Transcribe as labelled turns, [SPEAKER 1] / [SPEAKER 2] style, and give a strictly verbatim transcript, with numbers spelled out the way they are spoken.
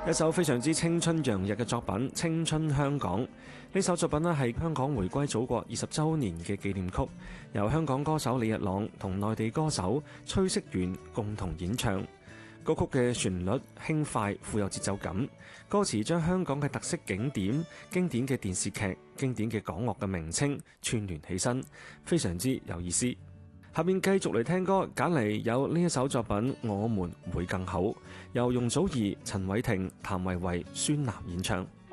[SPEAKER 1] 一首非常之青春洋溢嘅作品《青春香港》。呢首作品呢係香港回歸祖國二十週年嘅紀念曲，由香港歌手李日朗同內地歌手崔適源共同演唱。歌曲嘅旋律輕快，富有節奏感，歌詞將香港嘅特色景點、經典嘅電視劇、經典嘅港樂嘅名稱串聯起身，非常之有意思。下面繼續嚟聽歌，揀嚟有呢一首作品《我們會更好》，由容祖兒、陳偉霆、譚維維、孫楠演唱。